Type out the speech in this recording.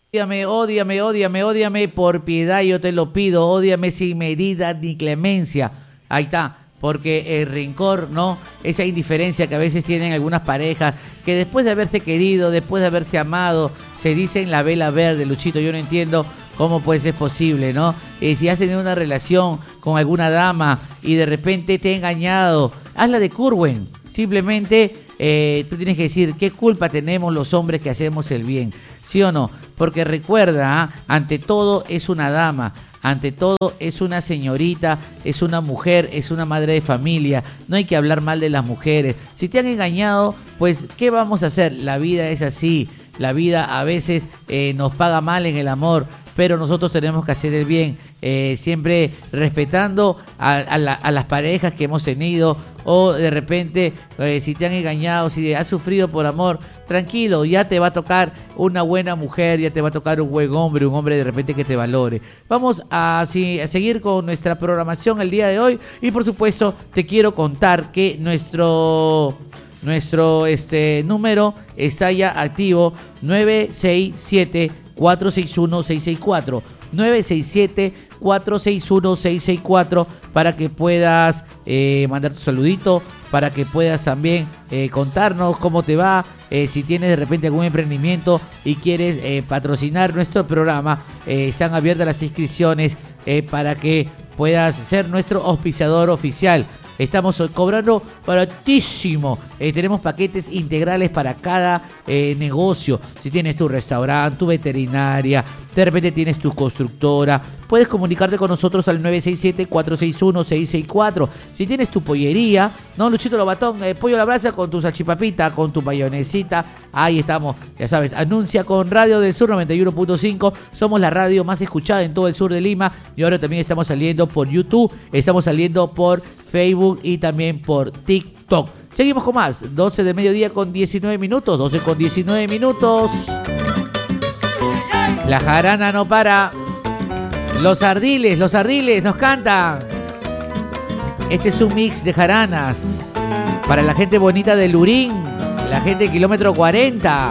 Ódiame, ódiame, ódiame, ódiame, por piedad yo te lo pido, ódiame sin medida ni clemencia. Ahí está, porque el rencor, ¿no? Esa indiferencia que a veces tienen algunas parejas, que después de haberse querido, después de haberse amado, se dicen la vela verde, Luchito, yo no entiendo cómo pues es posible, ¿no? Si has tenido una relación con alguna dama y de repente te ha engañado, hazla de Curwen, simplemente tú tienes que decir, ¿qué culpa tenemos los hombres que hacemos el bien? ¿Sí o no? Porque recuerda, ante todo es una dama, ante todo es una señorita, es una mujer, es una madre de familia. No hay que hablar mal de las mujeres. Si te han engañado, pues ¿qué vamos a hacer? La vida es así. La vida a veces nos paga mal en el amor, pero nosotros tenemos que hacer el bien, siempre respetando a las parejas que hemos tenido, o de repente si te han engañado, si has sufrido por amor, tranquilo, ya te va a tocar una buena mujer, ya te va a tocar un buen hombre, un hombre de repente que te valore. Vamos a seguir con nuestra programación el día de hoy y por supuesto te quiero contar que nuestro número está ya activo, 967-461-664, 967-461-664, para que puedas mandar tu saludito, para que puedas también contarnos cómo te va, si tienes de repente algún emprendimiento y quieres patrocinar nuestro programa, están abiertas las inscripciones para que puedas ser nuestro auspiciador oficial. Estamos cobrando baratísimo. Tenemos paquetes integrales para cada negocio. Si tienes tu restaurante, tu veterinaria, de repente tienes tu constructora, puedes comunicarte con nosotros al 967-461-664. Si tienes tu pollería, no, Luchito Lobatón, pollo a la brasa con tu salchipapita, con tu mayonesita, ahí estamos, ya sabes, anuncia con Radio del Sur 91.5, somos la radio más escuchada en todo el sur de Lima y ahora también estamos saliendo por YouTube, estamos saliendo por Facebook y también por TikTok. Seguimos con más, 12 de mediodía con 19 minutos, 12 con 19 minutos. La jarana no para. Los ardiles nos cantan. Este es un mix de jaranas para la gente bonita de Lurín, la gente de kilómetro 40.